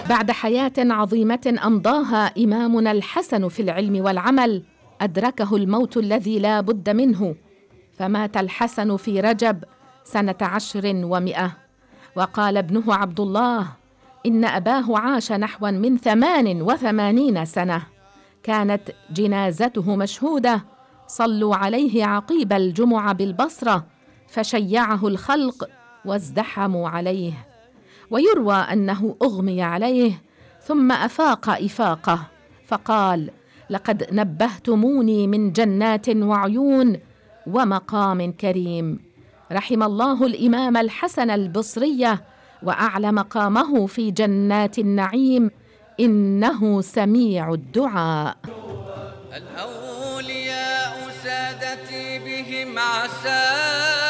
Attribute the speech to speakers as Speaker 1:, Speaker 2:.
Speaker 1: بعد حياة عظيمة أمضاها إمامنا الحسن في العلم والعمل، أدركه الموت الذي لا بد منه، فمات الحسن في رجب سنة 10 و100. وقال ابنه عبد الله: إن أباه عاش نحو من 88 سنة، كانت جنازته مشهودة، صلوا عليه عقيب الجمعة بالبصرة، فشيعه الخلق وازدحموا عليه. ويروى أنه أغمي عليه ثم أفاق إفاقة، فقال: لقد نبهتموني من جنات وعيون ومقام كريم. رحم الله الإمام الحسن البصري وأعلى مقامه في جنات النعيم، إنه سميع الدعاء.
Speaker 2: الأولياء سادتي بهم عسى